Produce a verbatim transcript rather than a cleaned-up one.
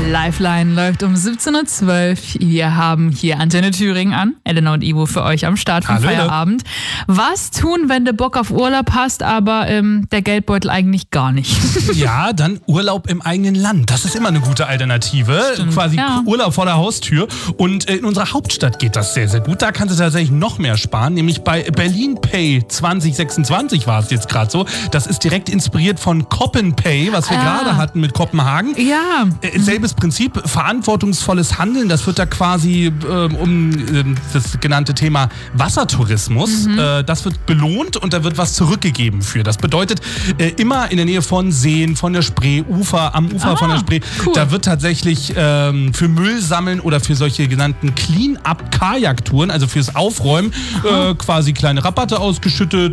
Lifeline läuft um siebzehn Uhr zwölf. Wir haben hier Antenne Thüringen an. Elena und Ivo für euch am Start vom Hallo. Feierabend. Was tun, wenn du Bock auf Urlaub hast, aber ähm, der Geldbeutel eigentlich gar nicht? Ja, dann Urlaub im eigenen Land. Das ist immer eine gute Alternative. Stimmt, Quasi ja. Urlaub vor der Haustür. Und in unserer Hauptstadt geht das sehr, sehr gut. Da kannst du tatsächlich noch mehr sparen. Nämlich bei Berlin Pay zwanzig sechsundzwanzig war es jetzt gerade so. Das ist direkt inspiriert von Coppen Pay, was wir Ah. gerade hatten mit Kopenhagen. Ja. Äh, Selbes Prinzip, verantwortungsvolles Handeln. Das wird da quasi ähm, um ähm, das genannte Thema Wassertourismus. Mhm. Äh, das wird belohnt und da wird was zurückgegeben für. Das bedeutet, äh, immer in der Nähe von Seen, von der Spree, Ufer, am Ufer Ah, von der Spree, cool. da wird tatsächlich ähm, für Müll sammeln oder für solche genannten Clean-up-Kajaktouren, also fürs Aufräumen, äh, quasi kleine Rabatte ausgeschüttet.